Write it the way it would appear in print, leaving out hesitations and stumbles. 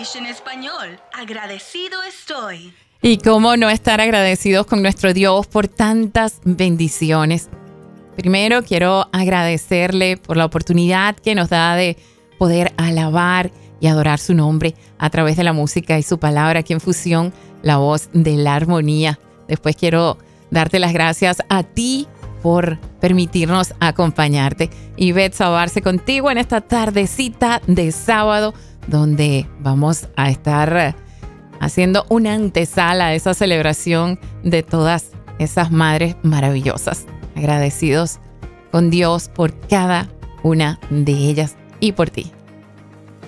English en español. Agradecido estoy. Y cómo no estar agradecidos con nuestro Dios por tantas bendiciones. Primero quiero agradecerle por la oportunidad que nos da de poder alabar y adorar su nombre a través de la música y su palabra aquí en Fusión, la voz de la armonía. Después quiero darte las gracias a ti por permitirnos acompañarte. Ivette Sabarce contigo en esta tardecita de sábado, donde vamos a estar haciendo una antesala a esa celebración de todas esas madres maravillosas. Agradecidos con Dios por cada una de ellas y por ti.